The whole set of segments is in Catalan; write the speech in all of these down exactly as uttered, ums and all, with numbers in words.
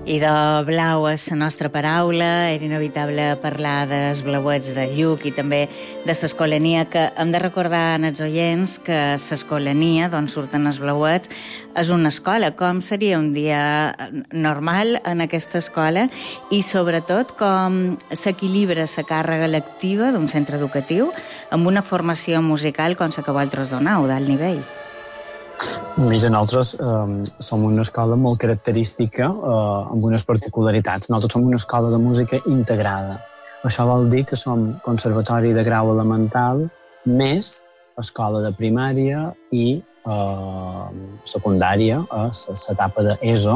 I de blau és la nostra paraula, era inevitable parlar dels blauets de Lluc i també de l'escolania, que hem de recordar als oients que l'escolania, d'on surten els blauets, és una escola. Com seria un dia normal en aquesta escola i, sobretot, com s'equilibra la càrrega lectiva d'un centre educatiu amb una formació musical com la que vosaltres doneu, d'alt nivell? Mira, nosaltres eh, som una escola molt característica eh, amb unes particularitats. Nosaltres som una escola de música integrada. Això vol dir que som conservatori de grau elemental més escola de primària i eh, secundària, a eh, l'etapa d'ESO,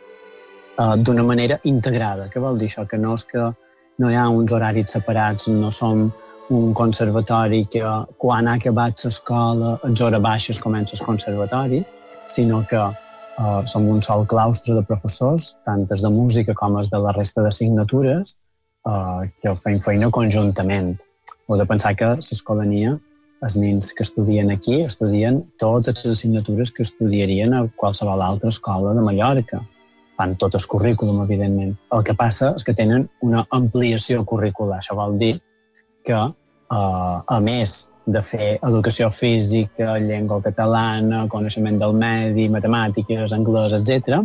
eh, d'una manera integrada. Què vol dir això? Que no és que no hi ha uns horaris separats, no som un conservatori que quan ha acabat l'escola, a les hores baixes comença el conservatori, sinó que eh, som un sol claustre de professors, tant els de música com els de la resta d'assignatures, eh, que fem feina conjuntament. Heu de pensar que l'escolania, els nens que estudien aquí, estudien totes les assignatures que estudiarien a qualsevol altra escola de Mallorca. Fan tot el currículum, evidentment. El que passa és que tenen una ampliació curricular. Això vol dir que, eh, a més de fer educació física, llengua catalana, coneixement del medi, matemàtiques, anglès, etcètera,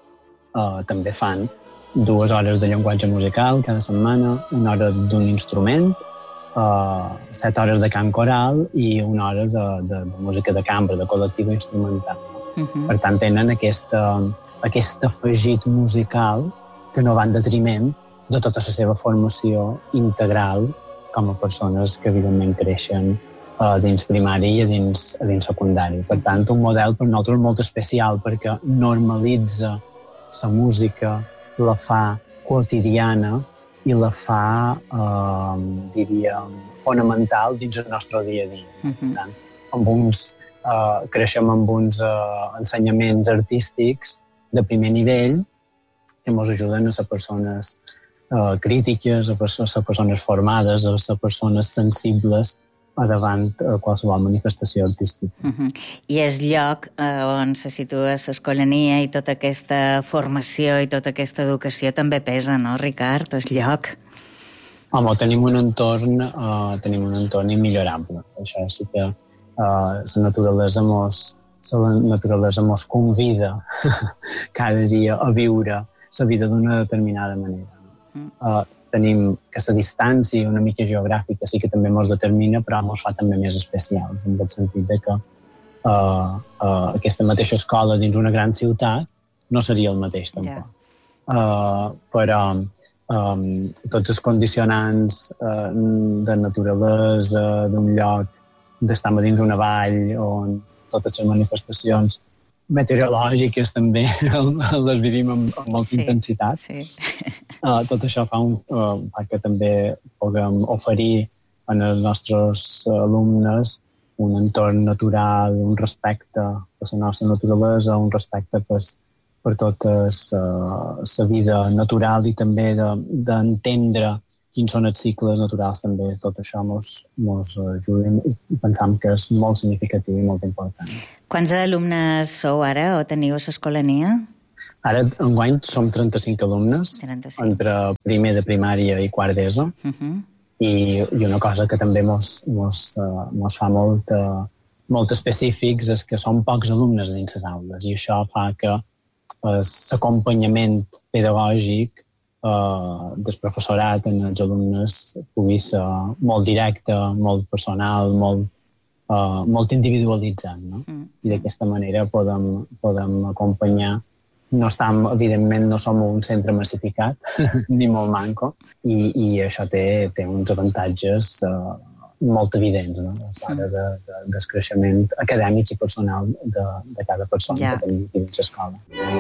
eh, també fan dues hores de llenguatge musical cada setmana, una hora d'un instrument, eh, set hores de cant coral i una hora de, de, de música de cambra, de col·lectiva instrumental. Uh-huh. Per tant, tenen aquesta, aquest afegit musical que no va en detriment de tota la seva formació integral com a persones que, evidentment, creixen uh, dins primari i a dins, a dins secundari. Per tant, un model per nosaltres molt especial perquè normalitza la música, la fa quotidiana i la fa, uh, diríem, fonamental dins el nostre dia a dia. Uh-huh. Per tant, amb uns, uh, creixem amb uns uh, ensenyaments artístics de primer nivell que ens ajuden a ser persones Uh, crítiques, a, perso a persones formades, a ser persones sensibles a davant uh, qualsevol manifestació artística. Uh-huh. I el lloc uh, on se situa l'escolania i tota aquesta formació i tota aquesta educació també pesa, no, Ricard? El lloc. Home, tenim un entorn, uh, tenim un entorn immillorable. Això sí que uh, la naturalesa mos, la naturalesa mos convida cada dia a viure la vida d'una determinada manera. Uh, tenim aquesta distància una mica geogràfica, sí que també ens determina, però ens fa també més especials, en el sentit de que uh, uh, aquesta mateixa escola dins una gran ciutat no seria el mateix, tampoc. Yeah. Uh, però um, tots els condicionants uh, de naturalesa, d'un lloc, d'estar dins una vall, on totes les manifestacions meteorològiques també les vivim amb, amb molta sí, intensitat. Sí. Uh, tot això fa, un, uh, fa que també puguem oferir als nostres alumnes un entorn natural, un respecte per la nostra naturalesa, un respecte per, per tota la vida natural i també d'entendre de, quins són els cicles naturals també. Tot això mos, mos ajuda i pensam que és molt significatiu i molt important. Quants alumnes sou ara o teniu a l'escolania? Ara, enguany, som trenta-cinc alumnes, trenta-cinc. Entre primer de primària i quart d'ESO, uh-huh. I, i una cosa que també mos, mos, uh, mos fa molt, uh, molt específics és que som pocs alumnes dins les aules i això fa que l'acompanyament uh, pedagògic Uh, del professorat en els alumnes pugui ser molt directe, molt personal, molt, uh, molt individualitzat, no? Mm. I d'aquesta manera podem, podem acompanyar. No estem, evidentment, no som un centre massificat, ni molt manco, i, i això té, té uns avantatges uh, molt evidents, no? A l'hora de, de, del creixement acadèmic i personal de, de cada persona, yeah, que tenim dins l'escola.